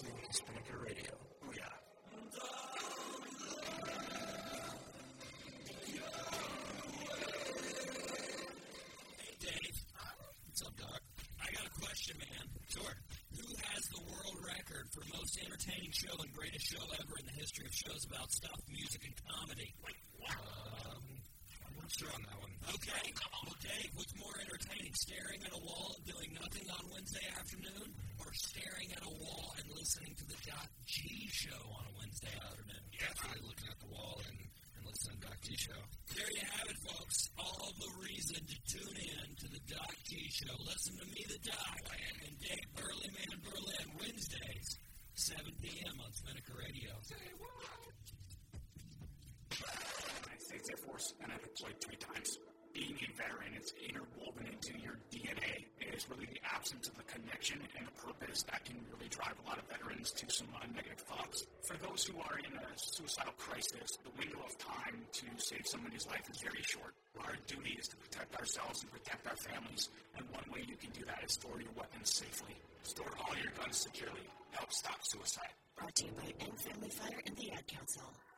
listening to Spinnaker Radio. Oh, yeah. Hey, Dave. What's up, Doc? I got a question, man. Sure. Who has the world record for most entertaining show and greatest show ever in the history of shows about stuff, music, and comedy? Wait, what? I'm not sure on that one. Okay. Well, Dave, what's more entertaining, staring at a wall and doing nothing on Wednesday afternoon, or staring at a wall and listening to the Doc G show on a Wednesday afternoon? Definitely looking at the wall and listening to Doc G show. There you have it, folks. All the reason to tune in to the Doc G show. Listen to me, the Doc, and Dave Burley Man Berlin, Wednesdays, 7 p.m. on Spinnaker Radio. Say what? United States Air Force, and I've deployed 3 times. Being a veteran is interwoven into your DNA. It is really the absence of the connection and the purpose that can really drive a lot of veterans to some negative thoughts. For those who are in a suicidal crisis, the window of time to save somebody's life is very short. Our duty is to protect ourselves and protect our families, and one way you can do that is store your weapons safely. Store all your guns securely. Help stop suicide. Brought to you by End Family Fire and the Ad Council.